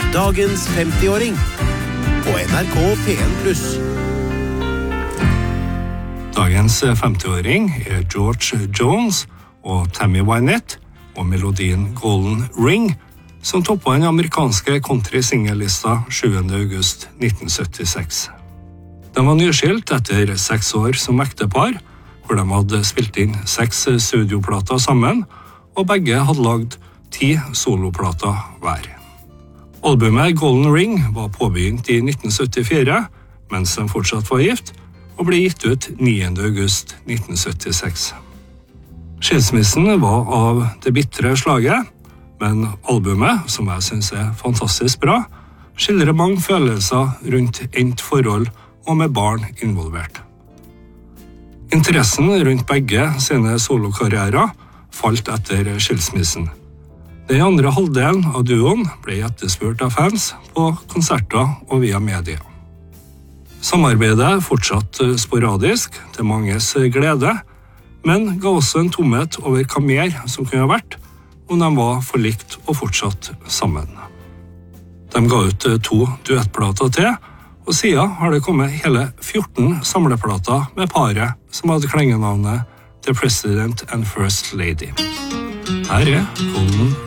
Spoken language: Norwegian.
Dagens 50-åring på NRK P1+. Dagens 50-åring George Jones og Tammy Wynette og melodien Golden Ring, som toppet den amerikanske country-singellista 7. august 1976. De var nyskilt etter 6 år som ektepar, hvor de hadde spilt inn 6 studioplater sammen, og begge hadde lagd 10 soloplater hver. Albumet Golden Ring var påbegynt i 1974, mens de fortsatt var gift, og ble gitt ut 9. august 1976. Skilsmissen var av det bitre slaget, men albumet, som jeg synes fantastisk bra, skildrer mange følelser rundt endt forhold og med barn involvert. Interessen rundt begge sine solokarrierer falt etter skilsmissen. Den andre halvdelen av duoen ble etterspurt av fans på konserter og via media. Samarbeidet fortsatte sporadisk til manges glede, men ga også en tomhet over hva mer som kunne ha vært om de var forlikt og fortsatt sammen. De ga ut 2 duettplater til, og siden har det kommet hele 14 samleplater med paret som hadde klengenavnet The President and First Lady. Her Golden